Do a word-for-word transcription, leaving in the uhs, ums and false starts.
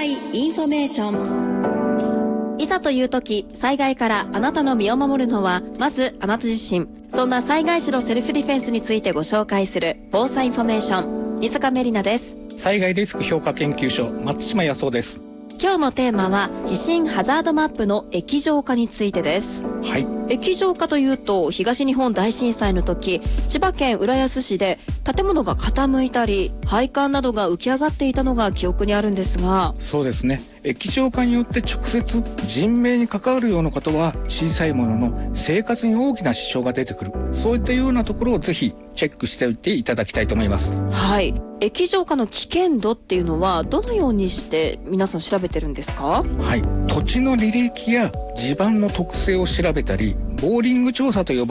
害インフォメーション。 いざという時、災害からあなたの身を守るのはまずあなた自身。そんな災害時のセルフディフェンスについてご紹介する防災インフォメーション。水上里奈です。 災害リスク評価研究所松島康夫です。 今日のテーマは地震ハザードマップの液状化についてです。 はい、 液状化というと東日本大震災の時、千葉県浦安市で建物が傾いたり配管などが浮き上がっていたのが記憶にあるんですが、 そうですね。液状化によって直接人命に関わるようなことは小さいものの生活に大きな支障が出てくる、そういったようなところをぜひチェックしておいていただきたいと思います。 はい、液状化の危険度っていうのはどのようにして皆さん調べてるんですか？ はい、土地の履歴や地盤の特性を調べたり、ボーリング調査と呼ば